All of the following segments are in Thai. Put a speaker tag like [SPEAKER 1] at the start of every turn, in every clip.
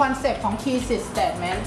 [SPEAKER 1] คอนเซปต์ของ thesis statement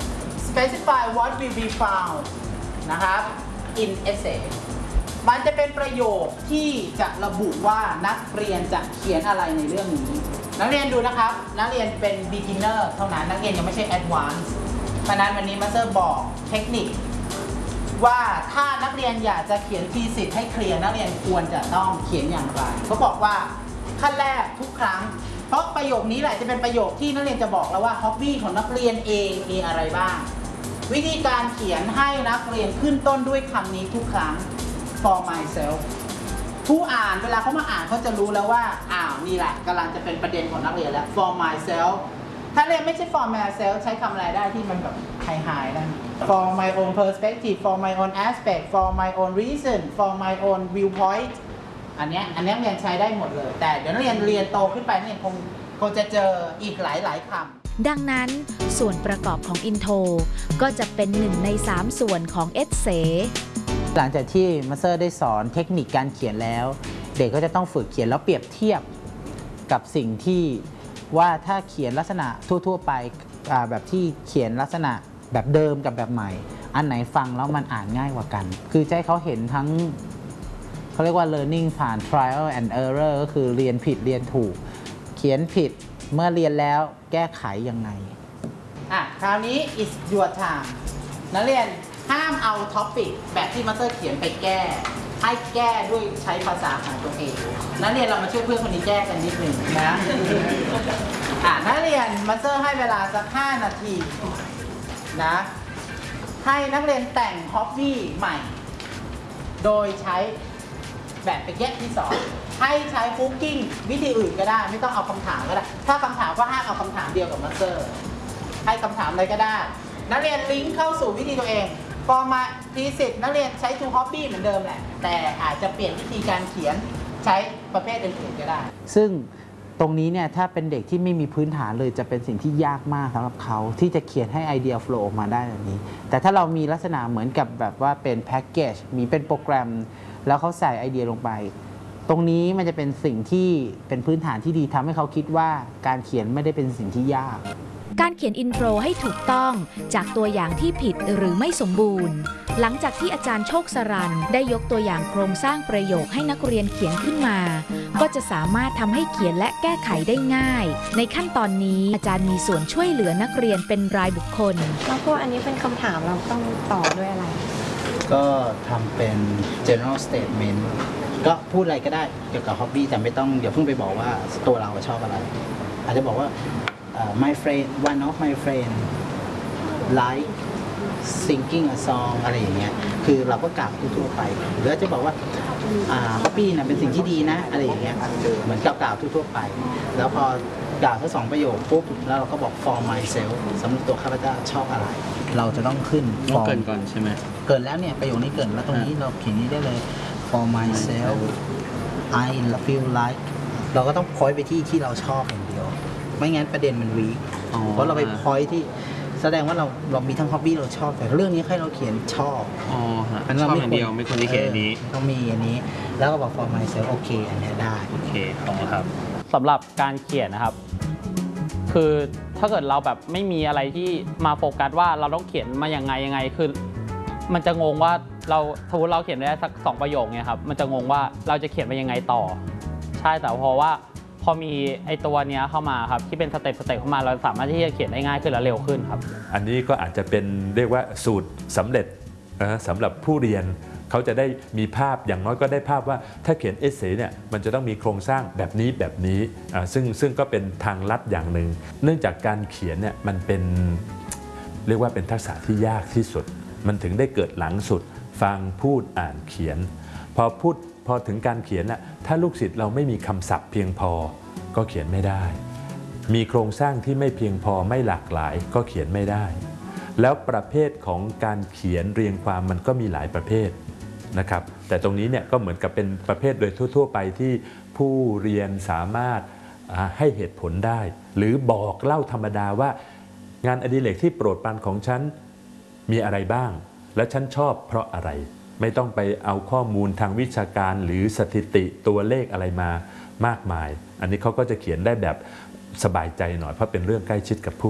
[SPEAKER 1] specify what will be found นะครับ in essay มันจะเป็นประโยคที่จะระบุว่านักเรียนจะเขียนอะไรในเรื่องนี้นักเรียนดูนะครับนักเรียนเป็น beginner เท่านั้นนักเรียนยังไม่ใช่ advanced เพราะนั้นวันนี้มาสเตอร์บอกเทคนิคว่าถ้านักเรียนอยากจะเขียน thesis ให้เคลียร์นักเรียนควรจะต้องเขียนอย่างไรเขาบอกว่าขั้นแรกทุกครั้งเพราะประโยคนี้แหละจะเป็นประโยคที่นักเรียนจะบอกแล้วว่า hobby ของนักเรียนเองมีอะไรบ้างวิธีการเขียนให้นักเรียนขึ้นต้นด้วยคำนี้ทุกครั้ง for myself ผู้อ่านเวลาเขามาอ่านเขาจะรู้แล้วว่านี่แหละกำลังจะเป็นประเด็นของนักเรียนแล้ว for myself ถ้าเรียนไม่ใช่ for myself ใช้คำอะไรได้ที่มันแบบหายๆนะ for my own perspective for my own aspect for my own reason for my own viewpoint อันนี้เรียนใช้ได้หมดเลยแต่เดี๋ยวนักเรียนโตขึ้นไปเนี่ยคงจะเจออีกหลายคำ
[SPEAKER 2] ดังนั้นส่วนประกอบของอินโทรก็จะเป็น1 ใน 3ส่วนของเอเซ
[SPEAKER 1] หลังจากที่มาสเตอร์ได้สอนเทคนิคการเขียนแล้วเด็กก็จะต้องฝึกเขียนแล้วเปรียบเทียบกับสิ่งที่ว่าถ้าเขียนลักษณะทั่วๆไปแบบที่เขียนลักษณะแบบเดิมกับแบบใหม่อันไหนฟังแล้วมันอ่านง่ายกว่ากันคือจะให้เขาเห็นทั้งเขาเรียกว่า learning ผ่าน trial and error ก็คือเรียนผิดเรียนถูกเขียนผิดเมื่อเรียนแล้วแก้ไขยังไงคราวนี้ is your time นักเรียนห้ามเอาท็อปิกแบบที่มาสเตอร์เขียนไปแก้ให้แก้ด้วยใช้ภาษาของตัวเองนักเรียนเรามาช่วยเพื่อนคนนี้แก้กันนิดหนึ่งนะนักเรียนมาสเตอร์ให้เวลาสัก5 นาทีนะให้นักเรียนแต่งฮ็อบบี้ใหม่โดยใช้แบบไปแก้ที่สอนให้ใช้คุกกิ้งวิธีอื่นก็ได้ไม่ต้องเอาคำถามก็ได้ถ้าคำถามก็ห้ามเอาคำถามเดียวกับมาสเตอร์ให้คำถามอะไรก็ได้นักเรียนลิงก์เข้าสู่วิธีตัวเองพอมาทีสิทธ์นักเรียนใช้ to hobby เหมือนเดิมแหละแต่อาจจะเปลี่ยนวิธีการเขียนใช้ประเภทอื่นๆก็ได้ซึ่งตรงนี้เนี่ยถ้าเป็นเด็กที่ไม่มีพื้นฐานเลยจะเป็นสิ่งที่ยากมากสำหรับเขาที่จะเขียนให้ไอเดียโฟล์ออกมาได้แบบนี้แต่ถ้าเรามีลักษณะเหมือนกับแบบว่าเป็นแพ็กเกจมีเป็นโปรแกรมแล้วเขาใส่ไอเดียลงไปตรงนี้มันจะเป็นสิ่งที่เป็นพื้นฐานที่ดีทำให้เขาคิดว่าการเขียนไม่ได้เป็นสิ่งที่ยาก
[SPEAKER 2] การเขียนอินโทรให้ถูกต้องจากตัวอย่างที่ผิดหรือไม่สมบูรณ์หลังจากที่อาจารย์โชคสรันได้ยกตัวอย่างโครงสร้างประโยคให้นักเรียนเขียนขึ้นมาก็จะสามารถทำให้เขียนและแก้ไขได้ง่ายในขั้นตอนนี้อาจารย์มีส่วนช่วยเหลือนักเรียนเป็นรายบุคคล
[SPEAKER 3] แล้วก็อันนี้เป็นคำถามเราต้องตอบด้วยอะไร
[SPEAKER 1] ก็ทำเป็น general statement ก็พูดอะไรก็ได้เกี่ยวกับ hobby แต่ไม่ต้องอย่าเพิ่งไปบอกว่าตัวเราชอบอะไรอาจจะบอกว่าmy friend one of my friend like singing a song อะไรอย่างเงี้ยคือเราก็กล่าวทั่วไปหรือจะบอกว่าhobby นะเป็นสิ่งที่ดีนะอะไรอย่างเงี้ยเหมือนกล่าวทั่วไปแล้วพอกล่าวทั้ง2 ประโยคปุ๊บแล้วเราก็บอก for myself สำหรับตัวข้าพเจ้าชอบอะไรเราจะต้องขึ้น
[SPEAKER 4] เกินก่อนใช่ไหม
[SPEAKER 1] เกินแล้วเนี่ยประโยคนี้เกินแล้วตรงนี้เราเขียนนี้ได้เลย for myself I feel like เราก็ต้อง point ไปที่เราชอบอย่างเดียวไม่งั้นประเด็นมันวีคเพราะเราไป point ที่แสดงว่าเรามีทั้ง hobby เราชอบแต่เรื่องนี้ให้เราเขียนชอบ
[SPEAKER 4] อันชอบอย่างเดียวไม่ควรที่เขียนอันนี้
[SPEAKER 1] ต้องมีอันนี้แล้วก็บอก for myself โอเคอันนี้ได้
[SPEAKER 4] โอเคครับ
[SPEAKER 5] สำหรับการเขียนนะครับคือถ้าเกิดเราแบบไม่มีอะไรที่มาโฟกัสว่าเราต้องเขียนมายังไงคือมันจะงงว่าเราสมมติเราเขียนได้สัก2 ประโยคเนี่ยครับมันจะงงว่าเราจะเขียนไปยังไงต่อใช่แต่พอมีไอตัวเนี้ยเข้ามาครับที่เป็นสเต็ปเข้ามาเราสามารถที่จะเขียนได้ง่ายขึ้นและเร็วขึ้นครับ
[SPEAKER 6] อันนี้ก็อาจจะเป็นเรียกว่าสูตรสำเร็จสำหรับผู้เรียนเขาจะได้มีภาพอย่างน้อยก็ได้ภาพว่าถ้าเขียนเอเซ่เนี่ยมันจะต้องมีโครงสร้างแบบนี้ซึ่งก็เป็นทางลัดอย่างหนึ่งเนื่องจากการเขียนเนี่ยมันเป็นเรียกว่าเป็นทักษะที่ยากที่สุดมันถึงได้เกิดหลังสุดฟังพูดอ่านเขียนพอถึงการเขียนน่ะถ้าลูกศิษย์เราไม่มีคำศัพท์เพียงพอก็เขียนไม่ได้มีโครงสร้างที่ไม่เพียงพอไม่หลากหลายก็เขียนไม่ได้แล้วประเภทของการเขียนเรียงความมันก็มีหลายประเภทนะครับแต่ตรงนี้เนี่ยก็เหมือนกับเป็นประเภทโดยทั่วๆไปที่ผู้เรียนสามารถให้เหตุผลได้หรือบอกเล่าธรรมดาว่างานอดิเรกที่โปรดปรานของฉันมีอะไรบ้างและฉันชอบเพราะอะไรไม่ต้องไปเอาข้อมูลทางวิชาการหรือสถิติตัวเลขอะไรมามากมายอันนี้เขาก็จะเขียนได้แบบสบายใจหน่อยเพราะเป็นเรื่องใกล้ชิดกับผู้